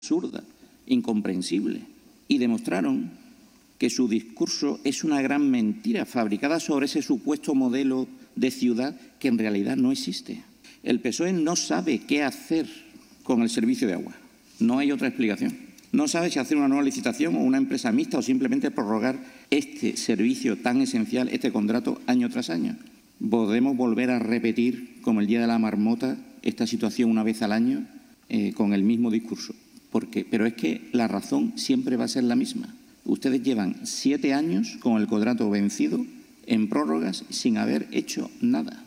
absurda, incomprensible, y demostraron que su discurso es una gran mentira fabricada sobre ese supuesto modelo de ciudad que en realidad no existe. El PSOE no sabe qué hacer con el servicio de agua. No hay otra explicación. No sabe si hacer una nueva licitación o una empresa mixta o simplemente prorrogar este servicio tan esencial, este contrato, año tras año. Podemos volver a repetir, como el día de la marmota, esta situación una vez al año con el mismo discurso. Pero es que la razón siempre va a ser la misma. Ustedes llevan 7 años con el contrato vencido en prórrogas sin haber hecho nada.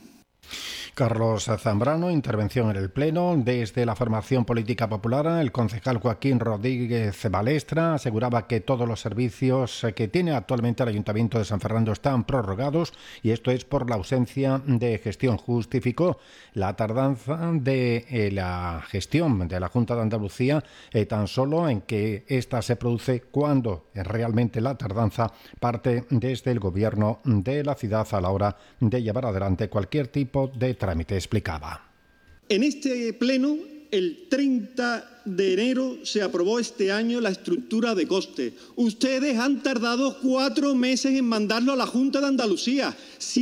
Carlos Zambrano, intervención en el Pleno. Desde la formación política popular, el concejal Joaquín Rodríguez Balestra aseguraba que todos los servicios que tiene actualmente el Ayuntamiento de San Fernando están prorrogados y esto es por la ausencia de gestión. Justificó la tardanza de la gestión de la Junta de Andalucía tan solo en que ésta se produce cuando realmente la tardanza parte desde el Gobierno de la ciudad a la hora de llevar adelante cualquier tipo de trámite, explicaba. En este pleno, el 30 de enero, se aprobó este año la estructura de coste. Ustedes han tardado 4 meses en mandarlo a la Junta de Andalucía,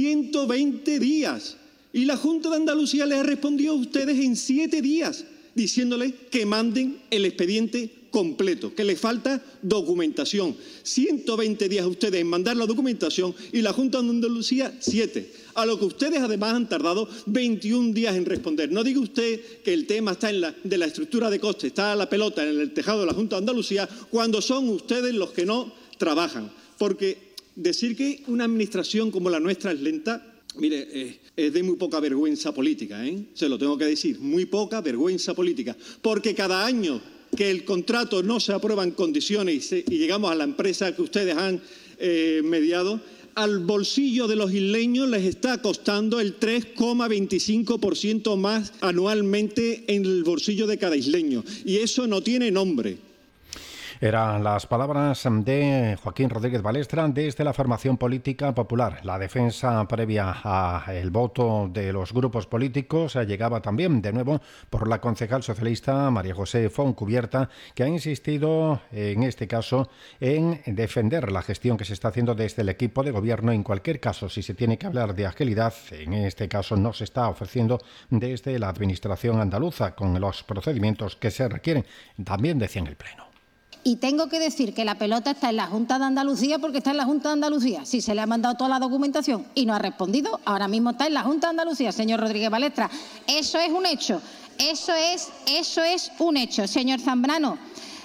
120 días. Y la Junta de Andalucía les respondió a ustedes en 7 días, diciéndoles que manden el expediente completo, que les falta documentación. 120 días ustedes en mandar la documentación y la Junta de Andalucía 7. A lo que ustedes además han tardado 21 días en responder. No diga usted que el tema está de la estructura de coste, está la pelota en el tejado de la Junta de Andalucía, cuando son ustedes los que no trabajan. Porque decir que una administración como la nuestra es lenta, mire, es de muy poca vergüenza política, se lo tengo que decir, muy poca vergüenza política. Porque cada año que el contrato no se aprueba en condiciones y llegamos a la empresa que ustedes han mediado, al bolsillo de los isleños les está costando el 3,25% más anualmente en el bolsillo de cada isleño. Y eso no tiene nombre. Eran las palabras de Joaquín Rodríguez Balestra desde la formación política popular. La defensa previa al voto de los grupos políticos llegaba también de nuevo por la concejal socialista María José Fontcubierta, que ha insistido en este caso en defender la gestión que se está haciendo desde el equipo de gobierno. En cualquier caso, si se tiene que hablar de agilidad, en este caso no se está ofreciendo desde la administración andaluza con los procedimientos que se requieren. También decía en el Pleno. Y tengo que decir que la pelota está en la Junta de Andalucía porque está en la Junta de Andalucía. Si se le ha mandado toda la documentación y no ha respondido, ahora mismo está en la Junta de Andalucía, señor Rodríguez Balestra. Eso es un hecho. Eso es un hecho. Señor Zambrano,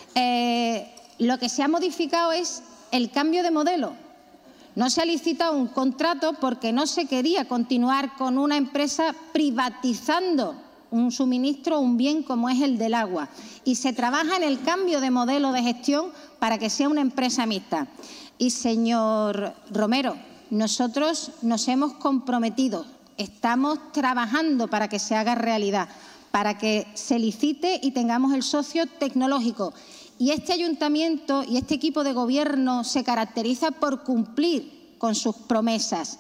lo que se ha modificado es el cambio de modelo. No se ha licitado un contrato porque no se quería continuar con una empresa privatizando un suministro, un bien como es el del agua. Y se trabaja en el cambio de modelo de gestión para que sea una empresa mixta. Y, señor Romero, nosotros nos hemos comprometido, estamos trabajando para que se haga realidad, para que se licite y tengamos el socio tecnológico. Y este ayuntamiento y este equipo de gobierno se caracteriza por cumplir con sus promesas.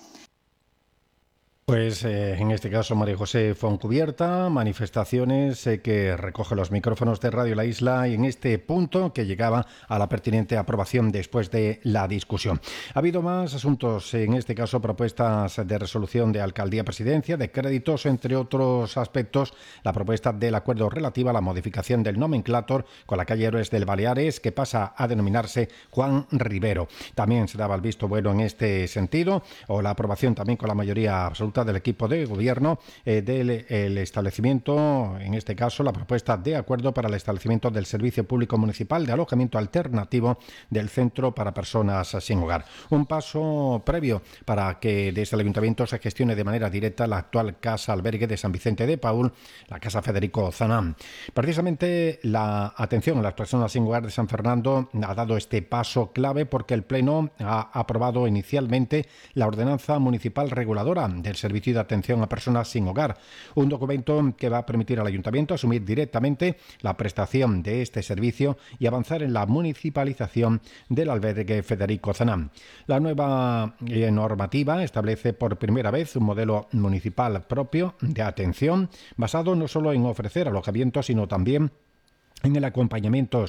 Pues en este caso María José Fontcubierta, manifestaciones que recoge los micrófonos de Radio La Isla y en este punto que llegaba a la pertinente aprobación después de la discusión. Ha habido más asuntos, en este caso propuestas de resolución de Alcaldía-Presidencia, de créditos, entre otros aspectos, la propuesta del acuerdo relativa a la modificación del nomenclátor con la calle Héroes del Baleares, que pasa a denominarse Juan Rivero. También se daba el visto bueno en este sentido, o la aprobación también con la mayoría absoluta del equipo de gobierno del establecimiento, en este caso la propuesta de acuerdo para el establecimiento del servicio público municipal de alojamiento alternativo del centro para personas sin hogar. Un paso previo para que desde el ayuntamiento se gestione de manera directa la actual casa albergue de San Vicente de Paúl, la casa Federico Zanán. Precisamente la atención a las personas sin hogar de San Fernando ha dado este paso clave porque el Pleno ha aprobado inicialmente la ordenanza municipal reguladora del servicio de atención a personas sin hogar, un documento que va a permitir al ayuntamiento asumir directamente la prestación de este servicio y avanzar en la municipalización del albergue Federico Zanán. La nueva normativa establece por primera vez un modelo municipal propio de atención basado no solo en ofrecer alojamiento, sino también en el acompañamiento